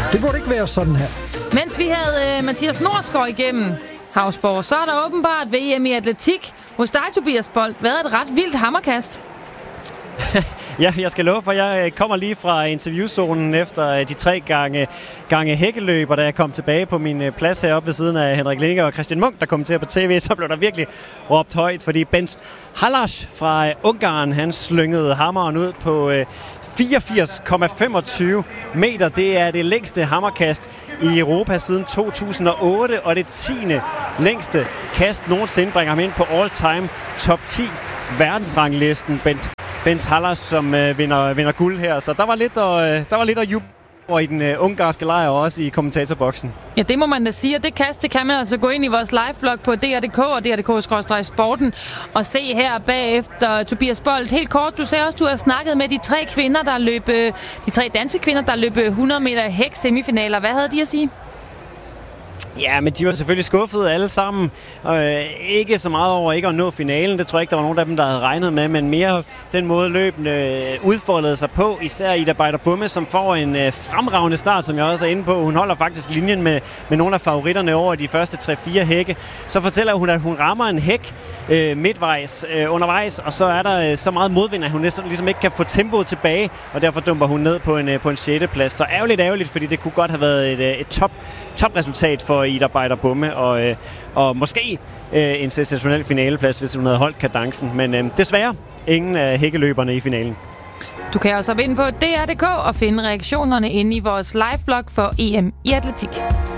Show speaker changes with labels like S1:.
S1: Det burde ikke være sådan her.
S2: Mens vi havde Mathias Nordsgaard igennem Havsborg, så er der åbenbart VM i atletik hos dig, Tobias Bolt. Været et ret vildt hammerkast.
S3: Ja, jeg skal love for, jeg kommer lige fra interviewzonen efter de 3 gange hækkeløb, og da jeg kom tilbage på min plads heroppe ved siden af Henrik Lindinger og Christian Munk, der kommenterer på tv, så blev der virkelig råbt højt, fordi Bent Halas fra Ungarn, han slyngede hammeren ud på 84,25 meter. Det er det længste hammerkast i Europa siden 2008, og det 10. længste kast nogensinde bringer ham ind på all-time top 10 verdensranglisten. Bent Halas, som vinder guld her. Så der var lidt at juble over i den ungarske lejr og også i kommentatorboksen.
S2: Ja, det må man da sige, og det kast, det kan man altså gå ind i vores liveblog på DR.dk og DR.dk/sporten og se her bagefter. Tobias Bolt, helt kort, du sagde også, du har snakket med de 3 kvinder, de 3 danske kvinder, der løb 100 meter hæk semifinaler. Hvad havde de at sige?
S3: Ja, men de var selvfølgelig skuffede alle sammen. Ikke så meget over ikke at nå finalen. Det tror jeg ikke, der var nogen af dem, der havde regnet med, men mere den måde løbende udfoldede sig på. Især Ida Bayder Bumme, som får en fremragende start, som jeg også er inde på. Hun holder faktisk linjen med nogle af favoritterne over de første 3-4 hække. Så fortæller hun, at hun rammer en hæk midtvejs undervejs, og så er der så meget modvind, at hun ligesom ikke kan få tempoet tilbage, og derfor dumper hun ned på en 6. plads. Så ærgerligt, fordi det kunne godt have været et topresultat for Ida Bayder Bumme, og måske en sensationel finaleplads, hvis hun havde holdt kadencen. Men desværre ingen af hækkeløberne i finalen.
S2: Du kan også ind på DR.dk og finde reaktionerne inde i vores liveblog for EM i atletik.